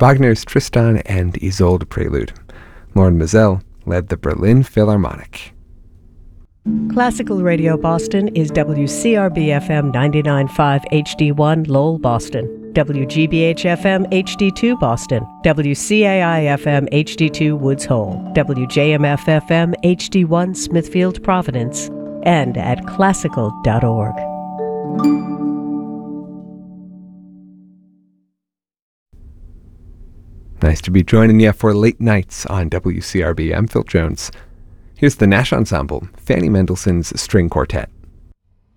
Wagner's Tristan and Isolde Prelude. Lauren Mazel led the Berlin Philharmonic. Classical Radio Boston is WCRB-FM 99.5 HD1 Lowell, Boston, WGBH-FM HD2 Boston, WCAI-FM HD2 Woods Hole, WJMF-FM HD1 Smithfield, Providence, and at classical.org. Nice to be joining you for late nights on WCRB. I'm Phil Jones. Here's the Nash Ensemble, Fanny Mendelssohn's String Quartet.